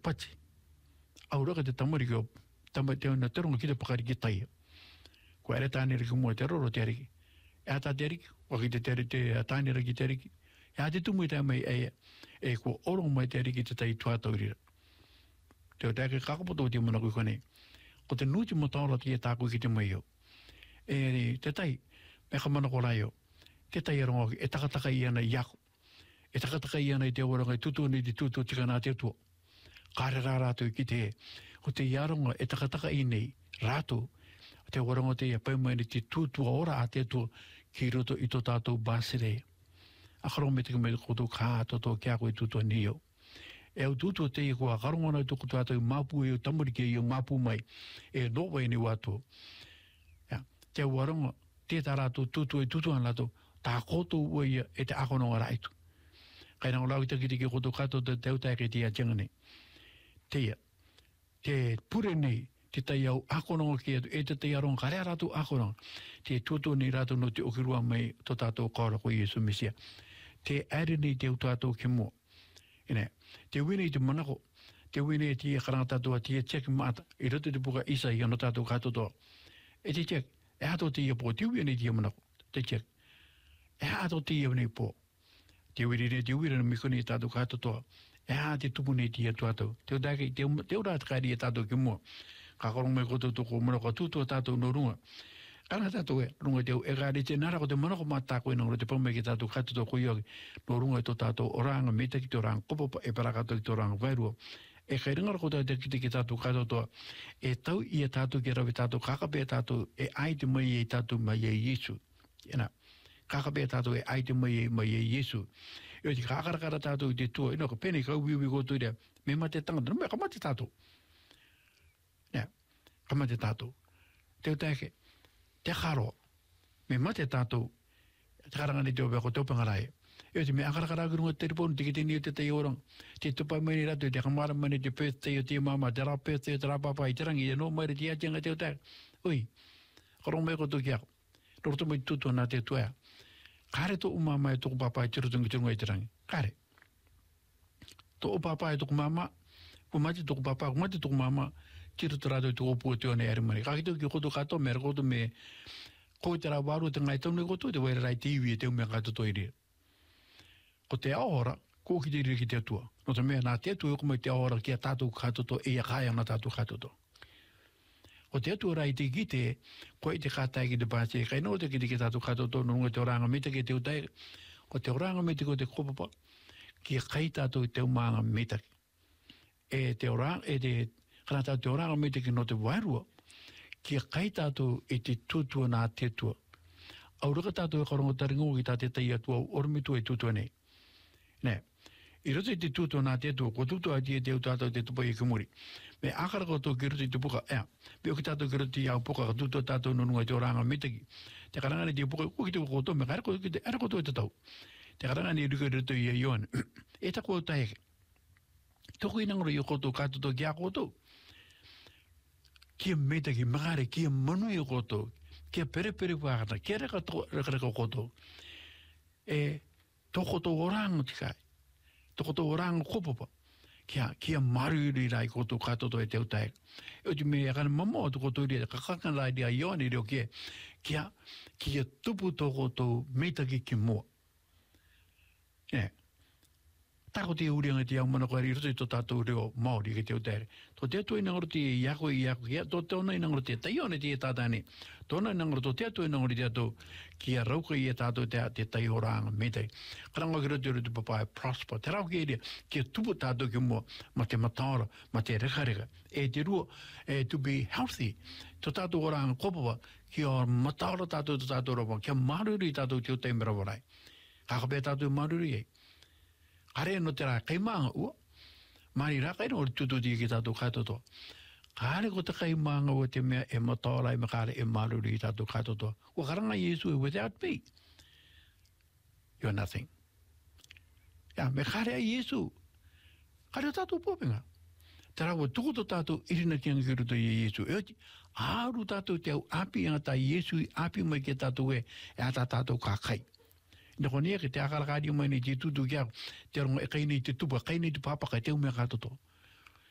pati. Aura ka te tamari ko tamari te na terongo ki te pakari ki tai. Ko ere tani riki mo te roro te riki. E ata te riki, o ki te tani riki te riki. E ate tumu i te mai e ko oro mai te riki te tai tuatau rira. Te o te ake kakapoto te mana kui kone. Ko te nuti mo taora te tāku ki te mai o. E te tai, me ka mana ko rai o. Te tai e rongo e takataka i ana i ako. E takataka i ana i te oranga i tutu ni te tutu tika nā te tuo. Kāre rā rātou ki te he. Ko te iaronga e takataka i nei rātou. Te oranga te ia paumai ni te tutua ora a te tuo ki roto i to tātou bāsere. Akaro me te me koto kā toto kia koe tutua ni o. E au tutua te i kua karongana i toko tātou māpu e o tamarike i o māpu mai. E nōwai ni wātua. Te waronga, te tā rātou tutua i tutua nātou. Tā koto ua ia e te akononga raitu. Kaina o lau i taki tiki koto kato te teutake te atinga nei. Teia, te pure nei, te tai au akononga ki atu, e te tai aronga karea rātou akononga. Te tutua nei rātou no te okirua mai to tātou kaora ko Iesu Mesia. Te ere nei te tātou ki mua. Ine, te wine i te manako, te wine i te karanga tātou a te check mata, i roto te puka isa i ano tātou kato toa. E te check, e hato te ia po, te wine i te manako, te check. E hato te ia nei po. Te wire na mikone i tātou kato toa. E ha te tupu nei tia tuatau. Te udake, te urata kairi e tātou ki mua. Ka korong mai koto toko manako tutua tātou no runga. Kanga tātou e, runga teo, e kāre te nara ko te manako mata koe nangro te pamai ki tātou kato toko ioki. No runga e to tātou oranga meta ki te oranga kopopa e parakato ki te oranga vairua. E kai ringara ko te ki tātou kato toa. E tau i e tātou ki rawe tātou kakape e tātou e ai te mai e tātou mai e Yesu. Ena. Kakape tātou e ai te mai e Yesu. E o te kakarakara tātou i te tua. Ino ka pene kau wiwi koto i rea. Me ma te tangata. Me kamate tātou. Nea. Kamate tātou. Te o teke. Te karo. Me ma te tātou. Te karangani te o beko te opangarai. E o te me akarakara kurunga te riponu te ki te ni o te tei orang. Te tupai mai ni rato. Te kamara mai ni te birthday o te mama. Te rā birthday o te rā papa i te rangi. E no mai re te atinga te o teke. Ui. Karong mai koto ki ako. Roto mai tutua nā te tuea. Kare to umama e toko papa e tirotungi turunga i te rangi. Kare. To o papa e toko mama, kumati toko papa, kumati toko mama, tiroturado i toko pua teo ne erimani. Kakito ki koto kato me rakoto me koe te rā waru te ngai taunui koto te waira rai te iwi e te umea kato to iri. Ko te aora, ko ki te iri ki te atua. No te mea nā te atua e kumai te aora ki a tātou kato to e a kaya na tātou kato to. O te atua rai te ki te, koe te kātai ki te pāse, kai no te ki te tātou kato tō nunga te oranga meta ki te utai, o te oranga meta ko te kopapa, ki kai tātou te umanga meta ki. E te oranga, e te, kana tātou te oranga meta ki no te wairua, ki kai tātou e te tutua nā te tua. Auraka tātou e karongo taringo ki tā te tai atua, ormitu e tutua nei. Nei. I roto i te tutua nā te tua, ko tutua ati e te tātou te tupai e kumuri. Me akara ko tō ki roto i te puka, me o ki tātou ki roto i au puka, ka tutua tātou nunga i te oranga mitaki. Te karangani te puka, ko ki te koto, me kare koto e te tau. Te karangani i roto i a ioan. E ta kua taeke. Toko i nangro i o koto kātoto ki a koto. Kia mitaki, makare, kia manu i o koto. Kia pere wākata, kia reka koto. E toko tō oranga tikai. Toko tō oranga kopopa. Kia maruri rai koto katoto e te utai. E o te me akana mama o toko tō ria, kakakana rai ria ioni reo kia tupu toko tō meitaki ki mua. Tako te urianga te au mana koe roto i tō tātou reo Māori ki te utai. Tō te atu i nangaro te iako, tō te ona i nangaro te taione te e tātane. Tōna i nangaro tō te atu i nangaro te atu kia rauka i e tātou te tai oranga meitai. Karanga ki roto i roto papai prosper. Te rauka i rea kia tupu tātou ki mua ma te mataora, ma te rekareka. E te rua, to be healthy. Tō tātou oranga kopapa kia mataora tātou tō tātou rapa. Kia maruri tātou te utai mera warai. Kakape tātou maruri ei. Kare no te rā kai maanga ua. Mari rā kai no ori tutu ti ki tātou katoto. Kare ko te kai maanga ua te mea e mataora e makare e maruri i tātou katoto. Ua karanga Yesu e without me. You're nothing. Me kare a Yesu. Kare o tātou pōpenga. Te rā ua tuku to tātou irina ki anga ki ruto i Yesu. E oti, āru tātou te au api anga tā Yesu i api mai ki tātou e ata tātou kā kai. Nako nia ke te akarakari mai ni te tutu kia, te rongo e kai nei te tupa, kai nei te pāpaka, te umea katoto.